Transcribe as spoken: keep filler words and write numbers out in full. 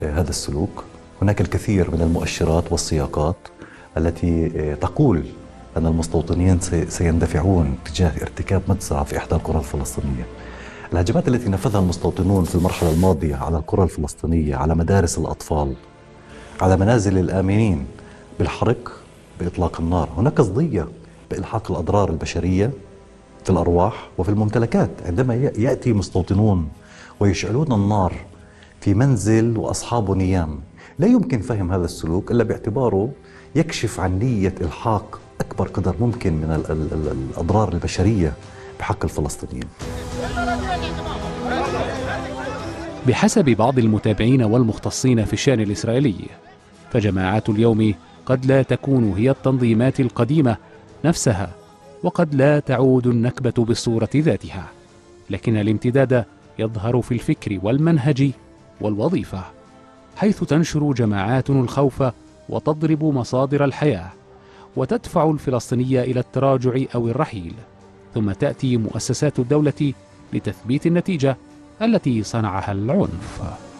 هذا السلوك. هناك الكثير من المؤشرات والسياقات التي تقول أن المستوطنين سيندفعون تجاه ارتكاب مجزرة في إحدى القرى الفلسطينية. الهجمات التي نفذها المستوطنون في المرحلة الماضية على القرى الفلسطينية، على مدارس الأطفال، على منازل الآمنين، بالحرق، بإطلاق النار، هناك قصدية بإلحاق الأضرار البشرية في الأرواح وفي الممتلكات. عندما يأتي مستوطنون ويشعلون النار في منزل وأصحابه نيام، لا يمكن فهم هذا السلوك إلا باعتباره يكشف عن نية إلحاق أكبر قدر ممكن من ال ال ال الأضرار البشرية بحق الفلسطينيين. بحسب بعض المتابعين والمختصين في الشأن الإسرائيلي، فجماعات اليوم قد لا تكون هي التنظيمات القديمة نفسها، وقد لا تعود النكبة بالصورة ذاتها، لكن الامتداد يظهر في الفكر والمنهج والوظيفة، حيث تنشر جماعات الخوف وتضرب مصادر الحياة وتدفع الفلسطيني إلى التراجع أو الرحيل، ثم تأتي مؤسسات الدولة لتثبيت النتيجة التي صنعها العنف.